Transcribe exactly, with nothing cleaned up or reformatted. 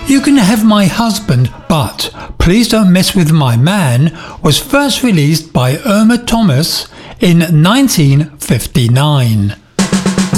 You Can Have My Husband, but Please Don't Mess With My Man was first released by Irma Thomas in nineteen fifty-nine.